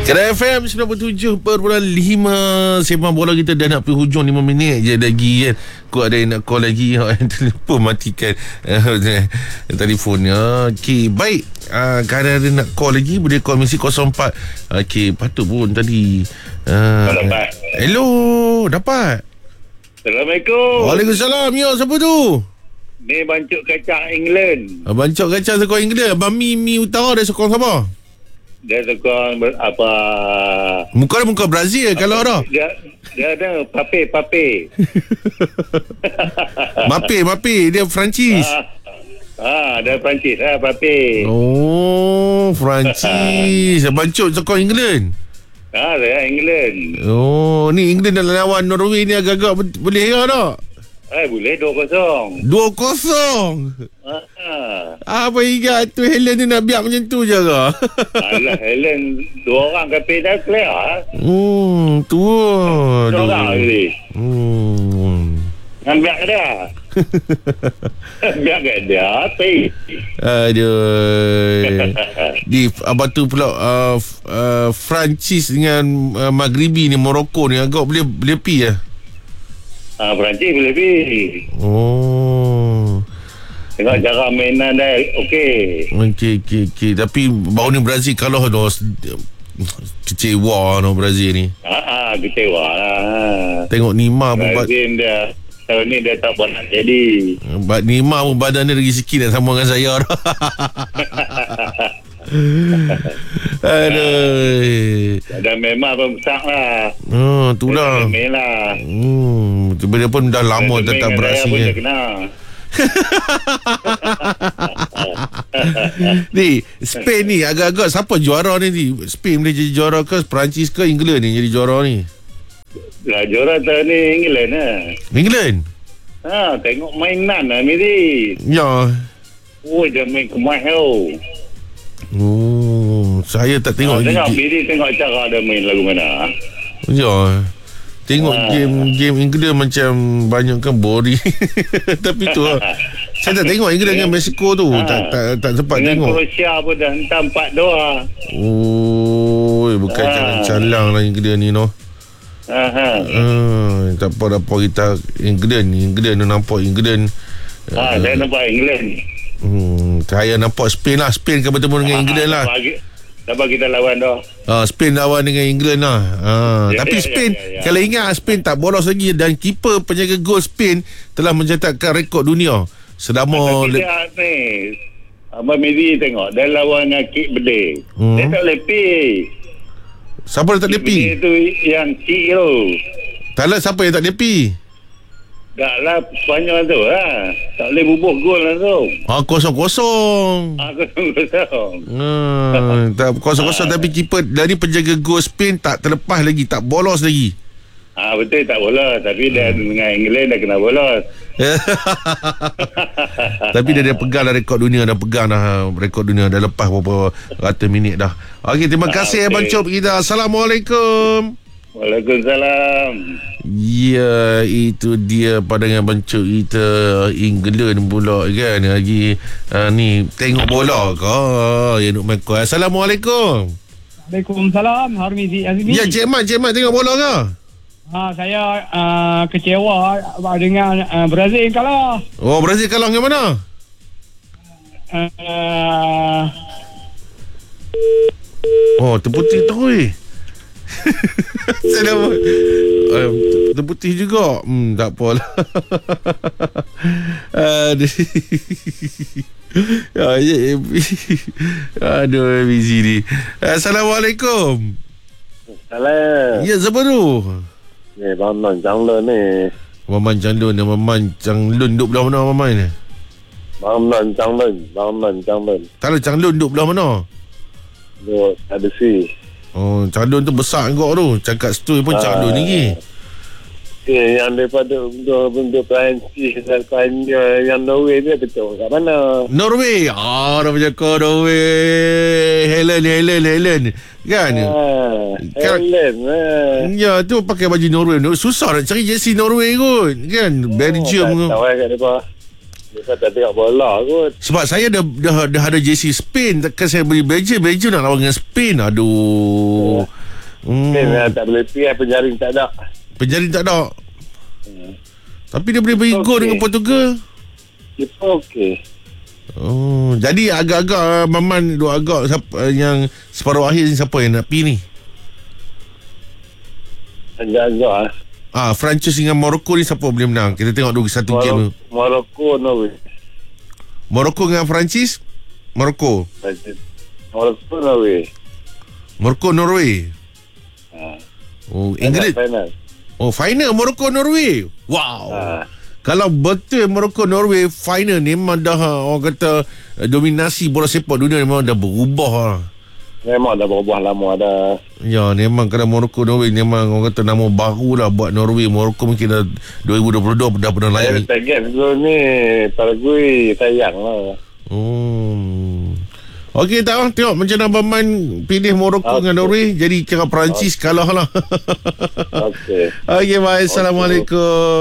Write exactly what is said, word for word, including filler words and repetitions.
Kedah F M sembilan puluh tujuh perpuluhan lima. Sembang bola kita dah nak pergi hujung lima minit je lagi kan. Kau ada yang nak call lagi. Telefon matikan uh, telefonnya. Okey, baik. Uh, kalau ada nak call lagi boleh call mesti kosong empat. Okey, patut pun tadi uh, dapat. Hello, dapat. Assalamualaikum. Waalaikumsalam. Yo, siapa tu? Ni Bancuk Kacang England. Bancuk Kacang sokong England. Abang Mi Mi Utara dia sokong siapa? Dia tukang ber, apa Muka dia muka Brazil kalau dah. Dia dia ada pape pape. Mape Mape dia Francis. Ah, ah dia Perancis ah pape. Oh, Francis. Bancuk sokong England. Ah, dia England. Oh, ni England dalam lawan Norway ni agak-agak boleh ya tak? Eh, boleh dua kosong. dua kosong. Ah, ah. Apa ingat tu Helen ni nak biar macam tu je ke? Alah, Helen dua orang kapi dah clear ah. Hmm, tu. Dua orang lagi. Hmm. Kan biar ke dia? Biar ke dia? Tapi Aduh. Di abang tu pula uh, uh, Francis dengan uh, Maghribi ni, Morocco ni agak boleh boleh pi ya. Ah, Perancis boleh pergi. Oh. Tengok cara mainan dah okey. Okey okey okey. Tapi baru ni Brazil kalah dah. Kecewa no Brazil ni. Ah, ah kecewa lah. Tengok Neymar pun Brazil dia tahun ni dia tak pernah jadi. Bad Neymar pun badan dia lagi sikit dah sama dengan saya dah. Aduh. Dan memang pun besar lah. Oh, tu lah. Main lah. Hmm, dia pun dah lama dia tetap main beraksi. pun dia kena. Ni Spain ni agak-agak siapa juara ni, ni? Spain boleh jadi juara ke Perancis ke England ni jadi juara ni? Lah juara tahun ni England lah. England? Ha, tengok mainan lah Miri. Ya. Oh, dia main kemas tau. Oh, saya tak tengok. Ha, tengok lagi. Miri tengok cara dia main lagu mana. Ya. Tengok ha. game game England macam banyak kan boring. Tapi tu lah. Saya tak tengok England dengan Mexico tu. Ha. Tak tak tak sempat dengan tengok. Dengan Croatia pun dah hentam empat dua. Oh, bukan ha. calang-calang lah England ni no. Ha ha. Uh, tak apa apa kita England England tu nampak England. Ha, uh, saya nampak England. Hmm, saya nampak Spain lah. Spain kan bertemu dengan ha, England lah. Dapat kita lawan dah. Ah, Spain lawan dengan England lah. Ah, ya, tapi ya, Spain, ya, ya, ya. Kalau ingat Spain tak bolos lagi dan keeper penjaga gol Spain telah mencatatkan rekod dunia. Selama le- dia ni Abang Medi tengok dia lawan dengan Kik Bede. Hmm. Dia tak lepi. Siapa yang tak lepi? Itu yang Kik tu. Tak lah, siapa yang tak lepi? Tak lah, Spanyol tu lah. Tak boleh bubuh gol lah tu. Ah, kosong-kosong. Ah, kosong-kosong. Hmm, tak kosong-kosong ah. Tapi keeper dari penjaga gol Spain tak terlepas lagi, tak bolos lagi. Ah, betul tak bolos. Tapi hmm. dia dengan England dah kena bolos. Tapi dia dah pegang dah rekod dunia. Dah pegang dah rekod dunia. Dah lepas beberapa ratus minit dah. Okey, terima kasih ah, okay. Abang Cop kita. Assalamualaikum. Waalaikumsalam. Ya, itu dia pandangan bancuk kita England pula kan. Lagi uh, ni tengok bola ke ya nak main kuat. Assalamualaikum. Waalaikumsalam Harmizi Azmi. Ya, Cik Mat, Cik Mat tengok bola ke? Ha, saya uh, kecewa dengan uh, Brazil kalah. Oh, Brazil kalah dengan mana? Uh, oh, terputih terus. Saya dah uh, terputih juga. Hmm, tak apalah. Aduh. Aduh, busy ni. Assalamualaikum. Salam. Ya, siapa tu? Ni Maman Changlun ni. Maman Changlun ni, Maman Changlun duduk belah mana Maman ni? Maman Changlun, Maman Changlun. Tak ada Changlun duduk belah mana? Duduk ada si. Oh, Changlun tu besar kau tu. Cakap stui pun Changlun ni. Eh, yang daripada bentuk Perancis dan yang Norway dia betul kat mana? Norway. Ah, dah macam kau Norway. Helen, Helen, Helen. Kan? Ah, Helen. Ah. Ya, tu pakai baju Norway. Susah nak cari jersey Norway kot. Kan? Belgium kot. Tak tahu kat depa. Depa tak tengok bola kot. Sebab saya dah dah, dah ada jersey Spain. Takkan saya beli Belgium. Belgium nak lawan dengan Spain. Aduh. Hmm. Kan uh, tak boleh pergi, penjaring tak ada. Penjaring tak ada. Hmm. Tapi dia boleh bagi Okey. gol dengan Portugal. Kita okey. Oh, jadi agak-agak uh, Maman duk agak siapa, uh, yang separuh akhir ni siapa yang nak pergi ni? Agak-agak ah. Ah, Perancis dengan Morocco ni siapa boleh menang? Kita tengok dulu satu game. Morocco, Morocco Norway. Morocco dengan Perancis? Morocco. Morocco Norway. Morocco Norway. Ha. Oh, Inggeris. Final. Oh, final Morocco Norway. Wow. Ha. Kalau betul Morocco Norway final ni memang dah orang kata uh, dominasi bola sepak dunia memang dah berubah lah. Memang dah berubah lama dah. Ya, memang kalau Morocco Norway memang orang kata nama baru lah buat Norway. Morocco mungkin dah dua ribu dua puluh dua dah pernah Saya layak. target dulu ni Paraguay sayang lah. Oh. Okey, tak lah. Tengok macam Abang Man pilih Morocco Okay. dengan Norway. Jadi kira Perancis kalah lah. Okey. Okey, bye. Assalamualaikum.